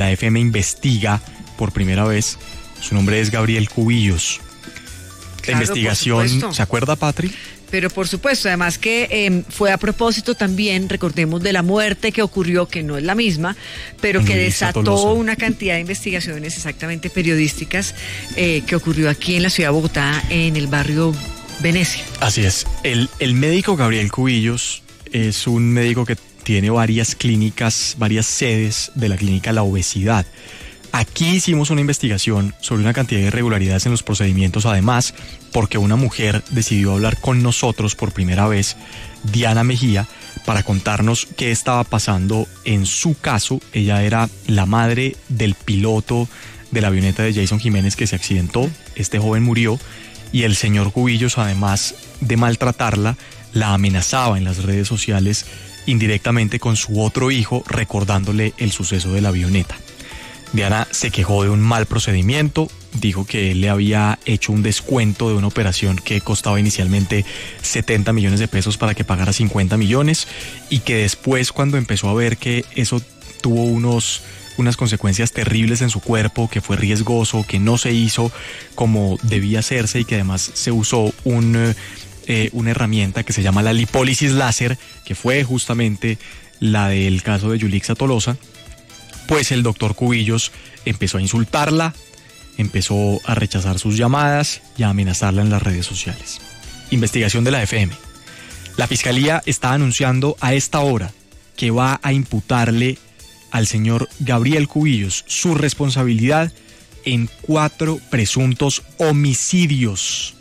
la FM investiga por primera vez. Su nombre es Gabriel Cubillos. La investigación, ¿se acuerda, Patri? Pero por supuesto, además que fue a propósito también, recordemos, de la muerte que ocurrió, que no es la misma, pero que desató una cantidad de investigaciones exactamente periodísticas que ocurrió aquí en la ciudad de Bogotá, en el barrio Venecia. Así es. El médico Gabriel Cubillos es un médico que tiene varias clínicas, varias sedes de la clínica La Obesidad. Aquí hicimos una investigación sobre una cantidad de irregularidades en los procedimientos, además porque una mujer decidió hablar con nosotros por primera vez, Diana Mejía, para contarnos qué estaba pasando en su caso. Ella era la madre del piloto de la avioneta de Jason Jiménez que se accidentó. Este joven murió y el señor Cubillos, además de maltratarla, la amenazaba en las redes sociales indirectamente con su otro hijo, recordándole el suceso de la avioneta. Diana se quejó de un mal procedimiento, dijo que él le había hecho un descuento de una operación que costaba inicialmente 70 millones de pesos para que pagara 50 millones y que después, cuando empezó a ver que eso tuvo unas consecuencias terribles en su cuerpo, que fue riesgoso, que no se hizo como debía hacerse y que además se usó una herramienta que se llama la lipólisis láser, que fue justamente la del caso de Yulixa Tolosa, pues el doctor Cubillos empezó a insultarla, empezó a rechazar sus llamadas y a amenazarla en las redes sociales. Investigación de la FM. La Fiscalía está anunciando a esta hora que va a imputarle al señor Gabriel Cubillos su responsabilidad en 4 presuntos homicidios.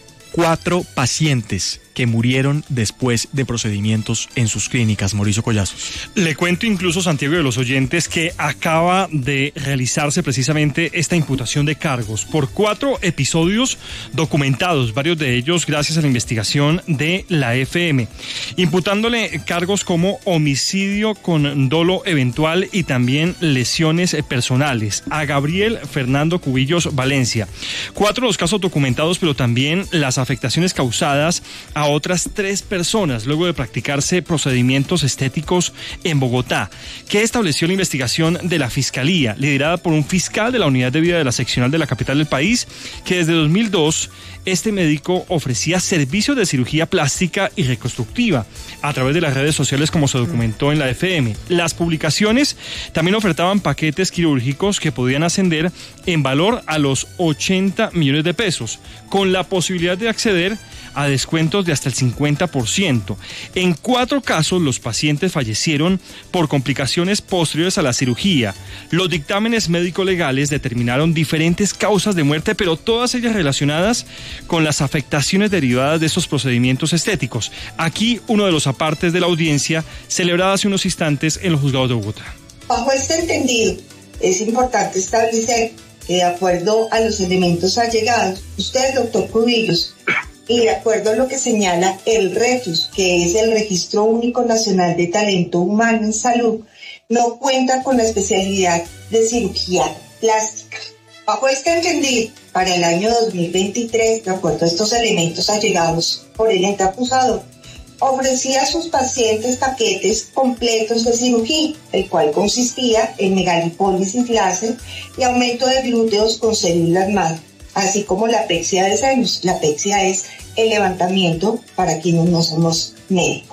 4 pacientes que murieron después de procedimientos en sus clínicas. Mauricio Collazos. Le cuento incluso, Santiago, de los oyentes, que acaba de realizarse precisamente esta imputación de cargos por 4 episodios documentados, varios de ellos gracias a la investigación de la FM, imputándole cargos como homicidio con dolo eventual y también lesiones personales a Gabriel Fernando Cubillos Valencia. 4 de los casos documentados, pero también las afectaciones causadas a otras 3 personas luego de practicarse procedimientos estéticos en Bogotá. ¿Qué estableció la investigación de la Fiscalía, liderada por un fiscal de la Unidad de Vida de la Seccional de la capital del país, que desde 2002 este médico ofrecía servicios de cirugía plástica y reconstructiva a través de las redes sociales, como se documentó en la FM? Las publicaciones también ofertaban paquetes quirúrgicos que podían ascender en valor a los 80 millones de pesos, con la posibilidad de acceder a descuentos de hasta el 50%. En 4 casos, los pacientes fallecieron por complicaciones posteriores a la cirugía. Los dictámenes médico-legales determinaron diferentes causas de muerte, pero todas ellas relacionadas con las afectaciones derivadas de estos procedimientos estéticos. Aquí, uno de los apartes de la audiencia, celebrada hace unos instantes en los juzgados de Bogotá. Bajo este entendido, es importante establecer que, de acuerdo a los elementos allegados, usted, doctor Cubillos, y de acuerdo a lo que señala el REFUS, que es el Registro Único Nacional de Talento Humano en Salud, no cuenta con la especialidad de cirugía plástica. Bajo este entendido, para el año 2023, de acuerdo a estos elementos allegados por el ente acusador, ofrecía a sus pacientes paquetes completos de cirugía, el cual consistía en megalipólisis láser y aumento de glúteos con células madre, así como la apexia de senos. La apexia es el levantamiento para quienes no somos médicos.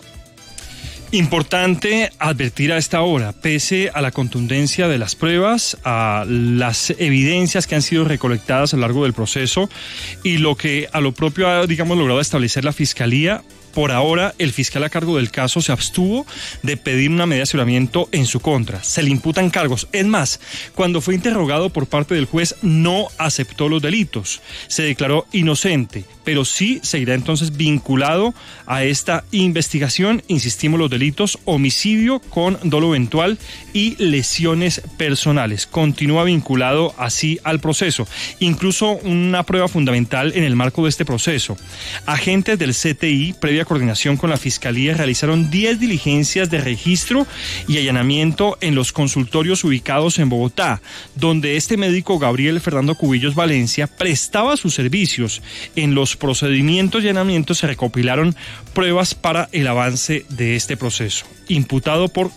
Importante advertir a esta hora, pese a la contundencia de las pruebas, a las evidencias que han sido recolectadas a lo largo del proceso y lo que a lo propio ha, logrado establecer la Fiscalía. Por ahora, el fiscal a cargo del caso se abstuvo de pedir una medida de aseguramiento en su contra. Se le imputan cargos. Es más, cuando fue interrogado por parte del juez, no aceptó los delitos. Se declaró inocente, pero sí seguirá entonces vinculado a esta investigación. Insistimos, los delitos: homicidio con dolo eventual y lesiones personales. Continúa vinculado así al proceso. Incluso una prueba fundamental en el marco de este proceso: agentes del CTI, previa previa coordinación con la Fiscalía, realizaron 10 diligencias de registro y allanamiento en los consultorios ubicados en Bogotá, donde este médico Gabriel Fernando Cubillos Valencia prestaba sus servicios. En los procedimientos y allanamientos se recopilaron pruebas para el avance de este proceso. Imputado por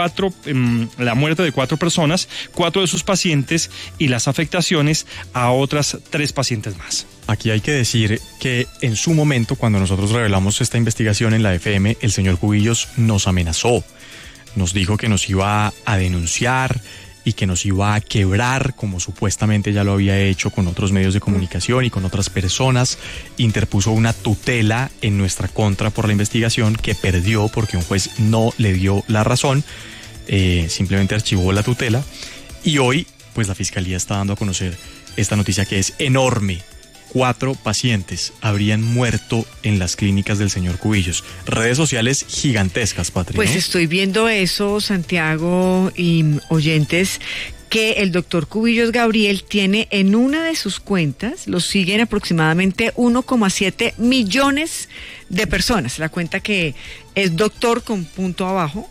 la muerte de 4 personas, 4 de sus pacientes y las afectaciones a otras 3 pacientes más. Aquí hay que decir que en su momento, cuando nosotros revelamos esta investigación en la FM, el señor Cubillos nos amenazó, nos dijo que nos iba a denunciar y que nos iba a quebrar, como supuestamente ya lo había hecho con otros medios de comunicación y con otras personas. Interpuso una tutela en nuestra contra por la investigación, que perdió porque un juez no le dio la razón, simplemente archivó la tutela, y hoy pues la Fiscalía está dando a conocer esta noticia que es enorme. 4 pacientes habrían muerto en las clínicas del señor Cubillos. Redes sociales gigantescas, Patri, Pues ¿no? estoy viendo eso, Santiago y oyentes, que el doctor Cubillos Gabriel tiene en una de sus cuentas, lo siguen aproximadamente 1,7 millones de personas. La cuenta que es doctor con punto abajo,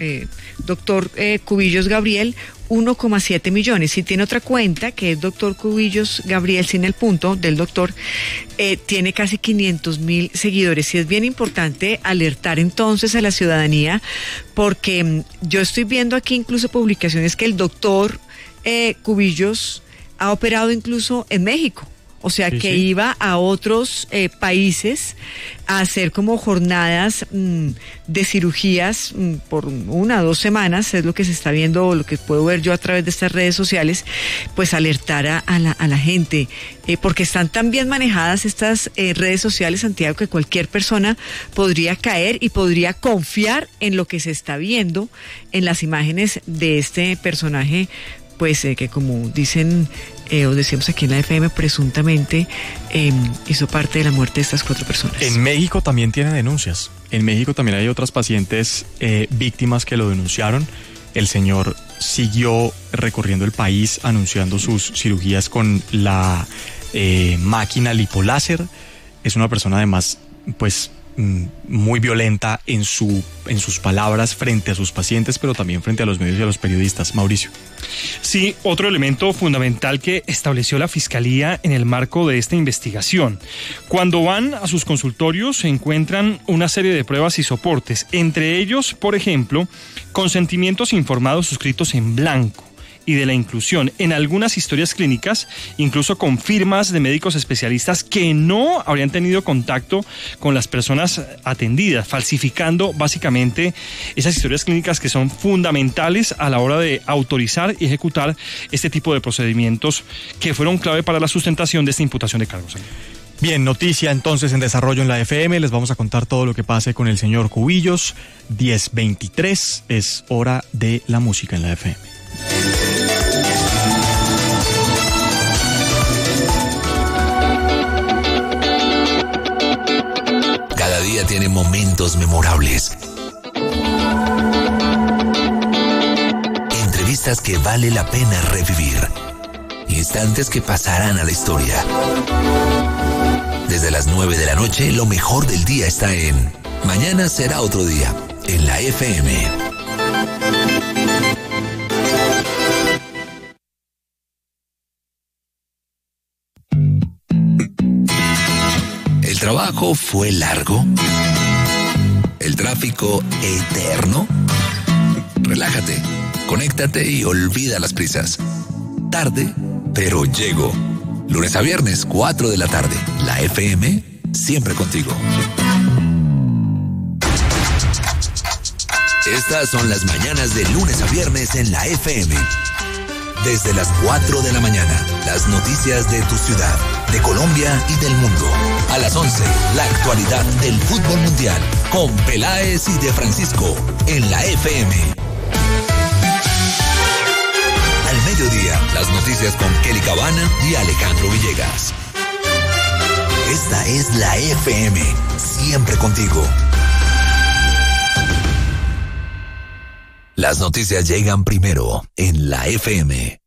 doctor Cubillos Gabriel, 1,7 millones. Y tiene otra cuenta que es doctor Cubillos Gabriel sin el punto del doctor, tiene casi 500,000 seguidores. Y es bien importante alertar entonces a la ciudadanía, porque yo estoy viendo aquí incluso publicaciones que el doctor Cubillos ha operado incluso en México. O sea, sí, que sí, iba a otros países a hacer como jornadas de cirugías por 1 o 2 semanas, es lo que se está viendo, lo que puedo ver yo a través de estas redes sociales, pues alertar a la gente, porque están tan bien manejadas estas redes sociales, Santiago, que cualquier persona podría caer y podría confiar en lo que se está viendo en las imágenes de este personaje, pues que como dicen o decíamos aquí en la FM, presuntamente hizo parte de la muerte de estas 4 personas. En México también tiene denuncias. En México también hay otras pacientes víctimas que lo denunciaron. El señor siguió recorriendo el país anunciando sus cirugías con la máquina lipoláser. Es una persona además, pues, muy violenta en sus palabras frente a sus pacientes, pero también frente a los medios y a los periodistas. Mauricio. Sí, otro elemento fundamental que estableció la Fiscalía en el marco de esta investigación. Cuando van a sus consultorios se encuentran una serie de pruebas y soportes, entre ellos, por ejemplo, consentimientos informados suscritos en blanco y de la inclusión en algunas historias clínicas, incluso con firmas de médicos especialistas que no habrían tenido contacto con las personas atendidas, falsificando básicamente esas historias clínicas que son fundamentales a la hora de autorizar y ejecutar este tipo de procedimientos que fueron clave para la sustentación de esta imputación de cargos. Bien, noticia entonces en desarrollo en la FM. Les vamos a contar todo lo que pase con el señor Cubillos. 10:23 es hora de la música en la FM. Cada día tiene momentos memorables. Entrevistas que vale la pena revivir. Instantes que pasarán a la historia. Desde las 9 de la noche, lo mejor del día está en Mañana será otro día, en la FM. ¿El trabajo fue largo? ¿El tráfico eterno? Relájate, conéctate y olvida las prisas. Tarde, pero llego. Lunes a viernes, 4 de la tarde. La FM, siempre contigo. Estas son las mañanas de lunes a viernes en la FM. Desde las 4 de la mañana, las noticias de tu ciudad, de Colombia y del mundo. A las 11, la actualidad del fútbol mundial, con Peláez y De Francisco, en la FM. Al mediodía, las noticias con Kelly Cabana y Alejandro Villegas. Esta es la FM, siempre contigo. Las noticias llegan primero en la FM.